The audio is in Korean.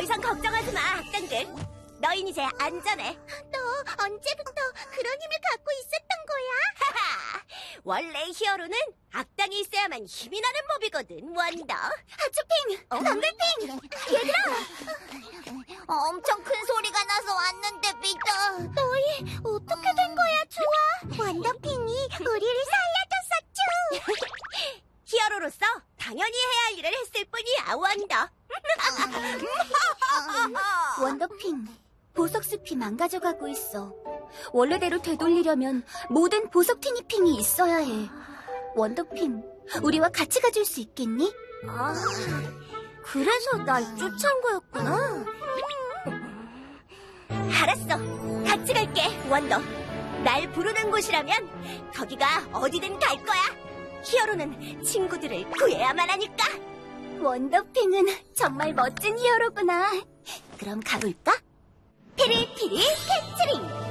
이상 걱정하지 마, 악당들. 너흰 이제 안전해. 너 언제부터 그런 힘을 갖고 있었던 거야? 하하! 원래 히어로는 악당이 있어야만 힘이 나는 법이거든, 원더. 하츄핑! 덤블핑! 얘들아! 엄청 큰 소리가 나서 왔는데, 피터. 너희 어떻게 된 거야, 좋아? 원더핑이 우리를 살려줬어, 히어로로서 당연히 해야 할 일을 했을 뿐이야, 원더. 원더핑, 보석숲이 망가져가고 있어. 원래대로 되돌리려면 모든 보석 티니핑이 있어야 해. 원더핑, 우리와 같이 가줄 수 있겠니? 아, 그래서 날 쫓아온 거였구나. 알았어, 같이 갈게, 원더. 날 부르는 곳이라면 거기가 어디든 갈 거야. 히어로는 친구들을 구해야만 하니까. 원더핑은 정말 멋진 히어로구나. 그럼 가볼까? 피리피리 캐치링.